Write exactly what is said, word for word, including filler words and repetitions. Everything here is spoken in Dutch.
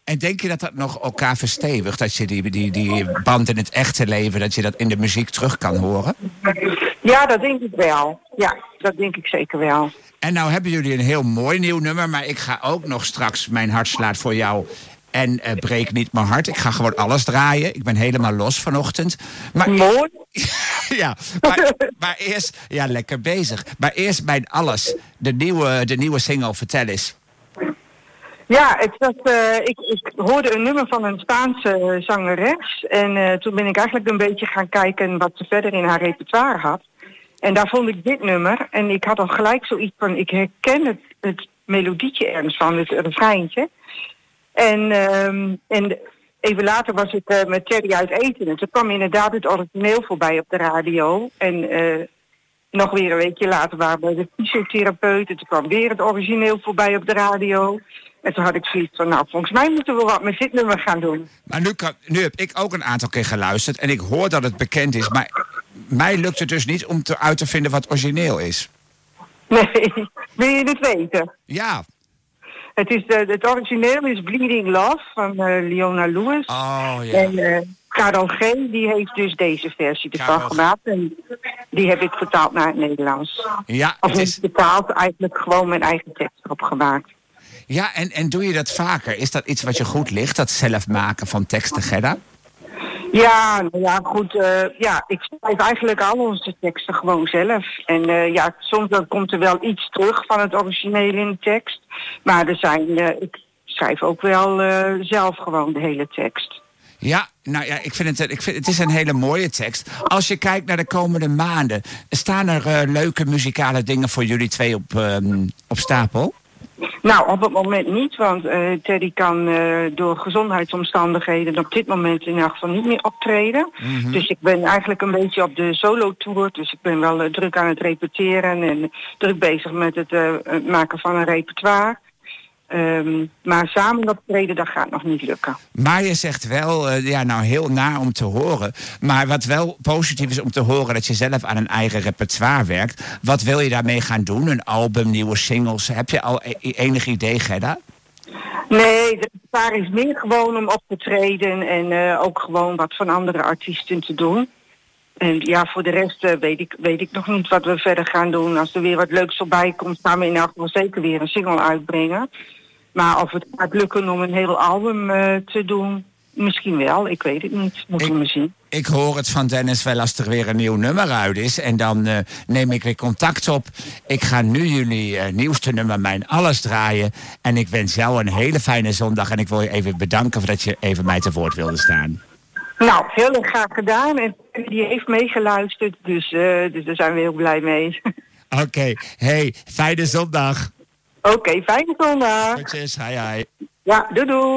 En denk je dat dat nog elkaar verstevigt? Dat je die, die, die band in het echte leven, dat je dat in de muziek terug kan horen? Ja, dat denk ik wel. Ja, dat denk ik zeker wel. En nou hebben jullie een heel mooi nieuw nummer, maar ik ga ook nog straks Mijn Hart Slaat Voor Jou en uh, Breek Niet Mijn Hart. Ik ga gewoon alles draaien. Ik ben helemaal los vanochtend. Maar, mooi. ja, maar, maar eerst... Ja, lekker bezig. Maar eerst Mijn Alles. De nieuwe, de nieuwe single, vertel eens. Ja, het was, uh, ik, ik hoorde een nummer van een Spaanse zangeres. En uh, toen ben ik eigenlijk een beetje gaan kijken wat ze verder in haar repertoire had. En daar vond ik dit nummer. En ik had al gelijk zoiets van, ik herken het, het melodietje ergens van, het refreintje. En, um, en even later was ik uh, met Thierry uit eten. En toen kwam inderdaad het origineel voorbij op de radio. En uh, nog weer een weekje later waren we bij de fysiotherapeut. En toen kwam weer het origineel voorbij op de radio. En toen had ik zoiets van, nou, volgens mij moeten we wat met dit nummer gaan doen. Maar nu, kan, nu heb ik ook een aantal keer geluisterd en ik hoor dat het bekend is. Maar mij lukt het dus niet om te, uit te vinden wat origineel is. Nee, wil je dit weten? Ja. Het, is, uh, het origineel is Bleeding Love van uh, Leona Lewis. Oh, ja. En uh, Karel G. die heeft dus deze versie ervan Karel... gemaakt. En die heb ik vertaald naar het Nederlands. Ja, of het niet is... vertaald, eigenlijk gewoon mijn eigen tekst erop gemaakt. Ja, en, en doe je dat vaker? Is dat iets wat je goed ligt, dat zelf maken van teksten, Gerda? Ja, nou ja, goed. Uh, ja, ik schrijf eigenlijk al onze teksten gewoon zelf. En uh, ja, soms dan komt er wel iets terug van het origineel in de tekst. Maar er zijn, uh, ik schrijf ook wel uh, zelf gewoon de hele tekst. Ja, nou ja, ik vind het, ik vind, het is een hele mooie tekst. Als je kijkt naar de komende maanden, staan er uh, leuke muzikale dingen voor jullie twee op, um, op stapel? Nou, op het moment niet, want uh, Teddy kan uh, door gezondheidsomstandigheden op dit moment in elk geval niet meer optreden. Mm-hmm. Dus ik ben eigenlijk een beetje op de solo-tour, dus ik ben wel uh, druk aan het repeteren en druk bezig met het uh, maken van een repertoire. Um, maar samen optreden, dat gaat nog niet lukken. Maar je zegt wel, uh, ja nou heel naar om te horen. Maar wat wel positief is om te horen, dat je zelf aan een eigen repertoire werkt. Wat wil je daarmee gaan doen? Een album, nieuwe singles? Heb je al e- enig idee, Gerda? Nee, het repertoire is meer gewoon om op te treden en uh, ook gewoon wat van andere artiesten te doen. En ja, voor de rest uh, weet, ik, weet ik nog niet wat we verder gaan doen. Als er weer wat leuks voorbij komt, gaan we in elk geval zeker weer een single uitbrengen. Maar of het gaat lukken om een heel album uh, te doen, misschien wel. Ik weet het niet. Moeten we maar zien. Ik hoor het van Dennis wel als er weer een nieuw nummer uit is. En dan uh, neem ik weer contact op. Ik ga nu jullie uh, nieuwste nummer Mijn Alles draaien. En ik wens jou een hele fijne zondag. En ik wil je even bedanken voor dat je even mij te woord wilde staan. Nou, heel erg graag gedaan. En die heeft meegeluisterd. Dus, uh, dus daar zijn we heel blij mee. Oké. Okay. Hey, fijne zondag. Oké, okay, fijne zondag. Goedjes, hi hi. Ja, doei doei.